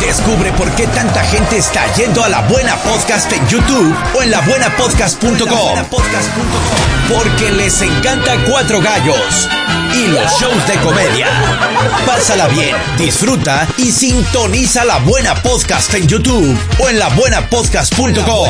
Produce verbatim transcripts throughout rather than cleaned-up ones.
Descubre por qué tanta gente está yendo a La Buena Podcast en YouTube o en la buena podcast punto com. Porque les encanta Cuatro Gallos y los shows de comedia. Pásala bien, disfruta y sintoniza La Buena Podcast en YouTube o en la buena podcast punto com.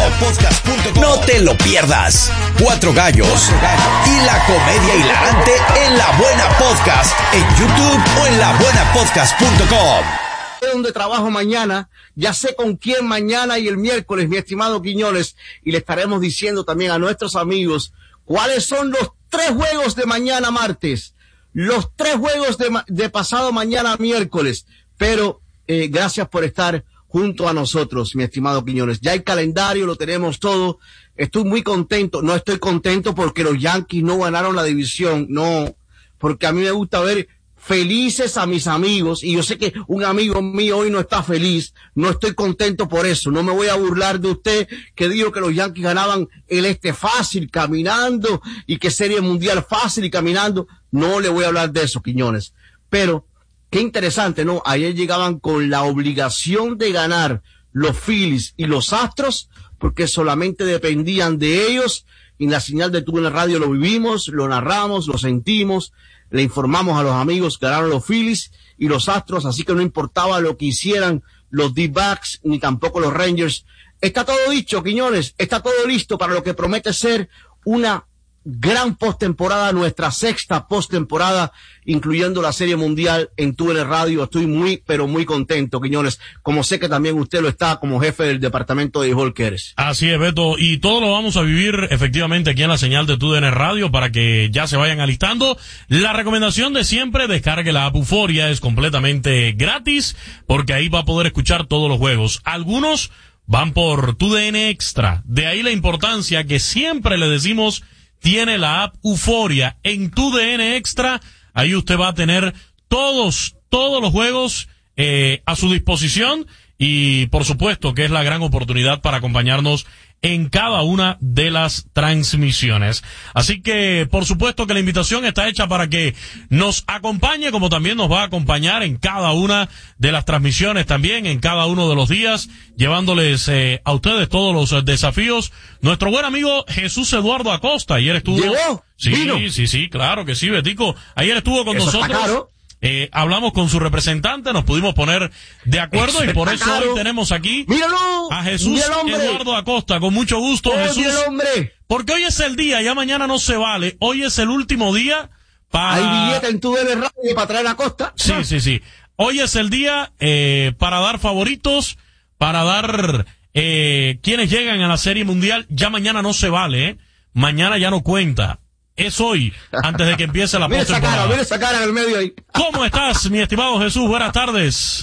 No te lo pierdas. Cuatro Gallos y la comedia hilarante en La Buena Podcast en YouTube o en la buena podcast punto com. Donde trabajo mañana, ya sé con quién mañana y el miércoles, mi estimado Quiñones, y le estaremos diciendo también a nuestros amigos cuáles son los tres juegos de mañana martes, los tres juegos de, de pasado mañana miércoles, pero eh, gracias por estar junto a nosotros, mi estimado Quiñones. Ya el calendario lo tenemos todo, estoy muy contento, no estoy contento porque los Yankees no ganaron la división, no, porque a mí me gusta ver felices a mis amigos, y yo sé que un amigo mío hoy no está feliz, no estoy contento por eso, no me voy a burlar de usted que dijo que los Yankees ganaban el este fácil, caminando, y que Serie Mundial fácil y caminando, no le voy a hablar de eso, Quiñones, pero qué interesante, ¿no? Ayer llegaban con la obligación de ganar los Phillies y los Astros, porque solamente dependían de ellos, y en la señal de T U D N Radio lo vivimos, lo narramos, lo sentimos, le informamos a los amigos que ganaron los Phillies y los Astros, así que no importaba lo que hicieran los D-backs ni tampoco los Rangers. Está todo dicho, Quiñones, está todo listo para lo que promete ser una gran postemporada, nuestra sexta postemporada, incluyendo la Serie Mundial en T U D N Radio. Estoy muy, pero muy contento, Quiñones, como sé que también usted lo está como jefe del departamento de béisbol que eres. Así es, Beto, y todo lo vamos a vivir efectivamente aquí en la señal de T U D N Radio para que ya se vayan alistando. La recomendación de siempre, descargue la app Euforia, es completamente gratis, porque ahí va a poder escuchar todos los juegos. Algunos van por T U D N Extra, de ahí la importancia que siempre le decimos tiene la app Euforia en T U D N Extra. Ahí usted va a tener todos, todos los juegos eh, a su disposición, y por supuesto que es la gran oportunidad para acompañarnos en cada una de las transmisiones. Así que, por supuesto que la invitación está hecha para que nos acompañe, como también nos va a acompañar en cada una de las transmisiones, también en cada uno de los días, llevándoles eh, a ustedes todos los eh, desafíos. Nuestro buen amigo Jesús Eduardo Acosta, ayer estuvo... ¿Llegó? Sí, ¿Vino? sí, sí, claro que sí, Betico. Ayer estuvo con Eso nosotros. está caro. Eh, hablamos con su representante, nos pudimos poner de acuerdo, y por eso hoy tenemos aquí ¡Míralo! a Jesús Eduardo Acosta, con mucho gusto, ¡Oh, Jesús. mira el hombre! Porque hoy es el día, ya mañana no se vale, hoy es el último día para... Hay billete en tu D N Radio para traer a Costa. Sí, sí, sí. Hoy es el día eh, para dar favoritos, para dar eh, quienes llegan a la Serie Mundial. Ya mañana no se vale, ¿eh? Mañana ya no cuenta. Es hoy, antes de que empiece la Mira esa cara, postemporada. mira esa cara en el medio ahí. ¿Cómo estás, mi estimado Jesús? Buenas tardes.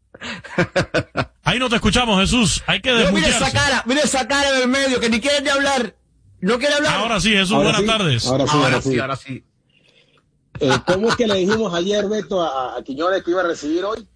Ahí no te escuchamos, Jesús. Hay que No, mira desmutearse. esa cara, mira esa cara en el medio, que ni quiere ni hablar. No quiere hablar. Ahora sí, Jesús, Ahora buenas sí, tardes. Ahora sí, ahora ahora sí, sí. ahora sí. Eh, ¿Cómo es que le dijimos ayer, Beto, a, a Quiñones que iba a recibir hoy?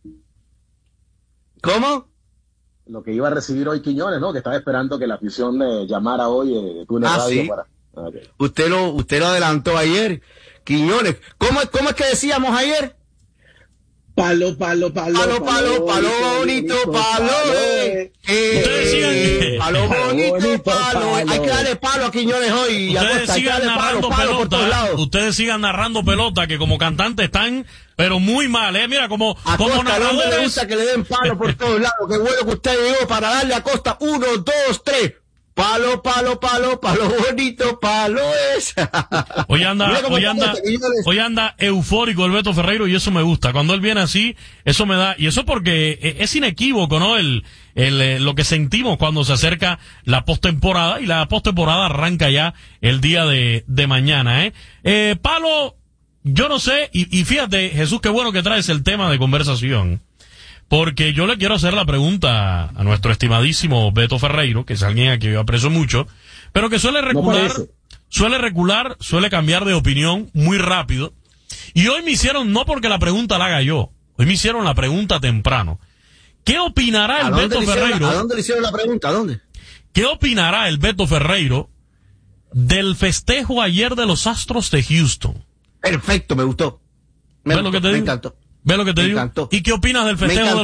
¿Cómo? Lo que iba a recibir hoy Quiñones, ¿no? Que estaba esperando que la afición le llamara hoy eh, de T U D N Ah, Radio ¿sí? para... Okay. Usted lo, usted lo adelantó ayer, Quiñones. ¿Cómo, cómo es que decíamos ayer? Palo, palo, palo, Palo, palo, palo bonito, palo, eh. Ustedes sigan- Eh, palo bonito, bonito, palo. eh. palo. Hay que darle palo a Quiñones hoy. y Ustedes Acosta, hay que sigan darle palo, narrando palo por todos pelota. lados. Ustedes sigan narrando pelota, que como cantantes están, pero muy mal, ¿eh? Mira, como, A como Costa, ¿dónde le narradores. gusta que le den palo por todos lados? Qué bueno que usted llegó para darle a Costa. Uno, dos, tres. Palo, palo, palo, palo bonito, palo es. Hoy anda, Mira cómo hoy está anda, este, Quiñones. hoy anda eufórico el Beto Ferreiro, y eso me gusta. Cuando él viene así, eso me da, y eso porque eh, es inequívoco, ¿no? El, el, eh, lo que sentimos cuando se acerca la postemporada, y la postemporada arranca ya el día de, de mañana, ¿eh? Eh, Palo, yo no sé, y, y fíjate, Jesús, qué bueno que traes el tema de conversación. Porque yo le quiero hacer la pregunta a nuestro estimadísimo Beto Ferreiro, que es alguien a quien yo aprecio mucho, pero que suele recular, parece. suele recular, suele cambiar de opinión muy rápido. Y hoy me hicieron, no porque la pregunta la haga yo, hoy me hicieron la pregunta temprano. ¿Qué opinará ¿A el dónde, Beto le hicieron, Ferreiro? ¿A dónde le hicieron la pregunta? ¿A dónde? ¿Qué opinará el Beto Ferreiro del festejo ayer de los Astros de Houston? Perfecto, me gustó. Me, ¿Ves lo gustó, que te me digo? encantó. ¿Ves lo que te Me digo? encantó. ¿Y qué opinas del Me festejo encantó. de